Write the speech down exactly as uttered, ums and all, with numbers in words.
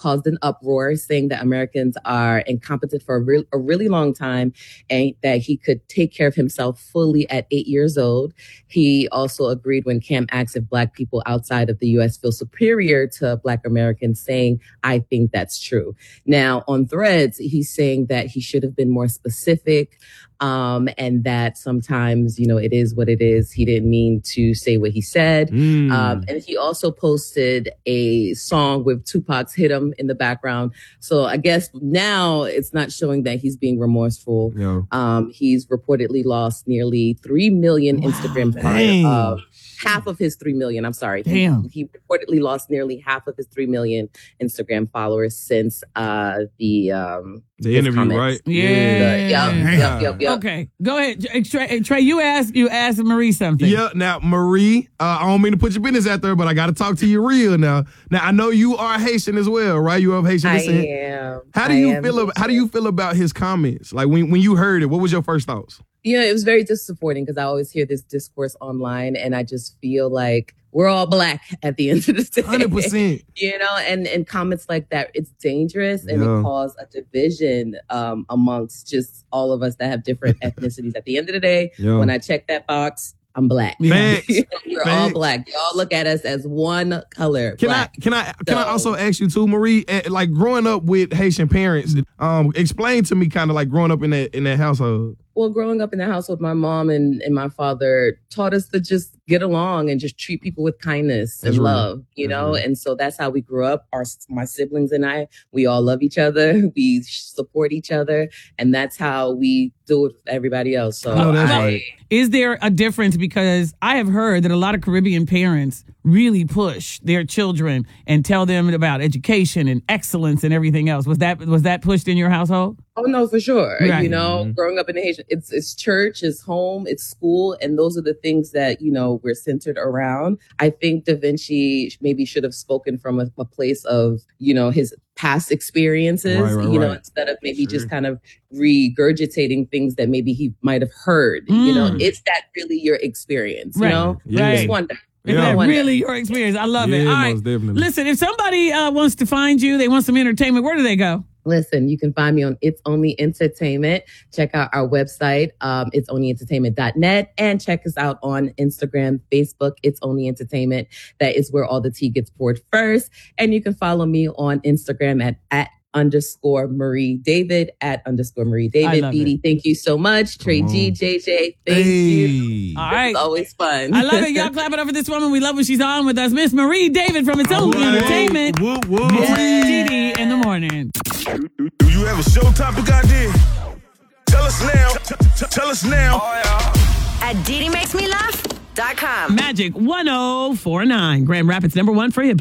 caused an uproar, saying that Americans are incompetent for a, re- a really long time and that he could take care of himself fully at eight years old. He also agreed when Cam asked if Black people outside of the U S feel superior to Black Americans, saying, I think that's true. Now, on Threads, he's saying that he should have been more specific. Um, and that sometimes, you know, it is what it is. He didn't mean to say what he said. Mm. Um, and he also posted a song with Tupac's Hit 'Em in the background. So I guess now it's not showing that he's being remorseful. Yeah. Um, he's reportedly lost nearly three million wow, Instagram followers. Uh, half of his three million, I'm sorry. Damn. He, he reportedly lost nearly half of his three million Instagram followers since uh, the... Um, The interview, comments. right? Yeah. The, yep, yep, yep, yep. Okay, go ahead, Trey. Trey, you asked you asked Marie something. Yeah. Now, Marie, uh, I don't mean to put your business out there, but I got to talk to you real now. Now, I know you are Haitian as well, right? You are Haitian I descent. am. How do I you am feel? About, how do you feel about his comments? Like when when you heard it, what was your first thoughts? Yeah, it was very disappointing because I always hear this discourse online, and I just feel like we're all Black at the end of the day. one hundred percent. You know, and, and comments like that, it's dangerous and Yeah. it causes a division um, amongst just all of us that have different ethnicities. At the end of the day, Yeah. when I check that box, I'm Black. Facts. We're Facts. all Black. Y'all look at us as one color. Can Black. I can I can I So- also ask you too, Marie? eh, Like growing up with Haitian parents, um, explain to me kind of like growing up in that in that household. Well, growing up in the household, my mom and, and my father taught us to just get along and just treat people with kindness That's and right. love, you That's know? right. And so that's how we grew up. Our, my siblings and I, we all love each other. We support each other. And that's how we do it with everybody else. So No, that's I, right. Is there a difference? Because I have heard that a lot of Caribbean parents really push their children and tell them about education and excellence and everything else. Was that was that pushed in your household? Oh no, for sure. Right. You know, Mm-hmm. growing up in the Haitian, it's it's church, it's home, it's school, and those are the things that, you know, we're centered around. I think Da Vinci maybe should have spoken from a, a place of, you know, his past experiences, Right, right, you know, right. instead of maybe Sure. just kind of regurgitating things that maybe he might have heard. You know, Mm. it's that really your experience, you Right. know? Yeah. Just wonder. Is Yeah. that Wonder. really your experience? I love it. Yeah, All right. most definitely. Listen, if somebody uh, wants to find you, they want some entertainment, where do they go? Listen, you can find me on It's Only Entertainment. Check out our website, um, it's only entertainment dot net, and check us out on Instagram, Facebook, It's Only Entertainment. That is where all the tea gets poured first. And you can follow me on Instagram at, at underscore Marie David, at underscore Marie I David. love Dee, thank you so much. Trey Come G, on. J J, thank you. Hey. All right. It's always fun. I love it. Y'all clap it up for this woman. We love when she's on with us. Miss Marie David from It's Only All right. Entertainment. Whoop, whoop. G D in the morning. Do you have a show topic idea? Tell us now. T- t- Tell us now. At Didi Makes Me Laugh dot com. Magic one oh four nine. Grand Rapids number one for hip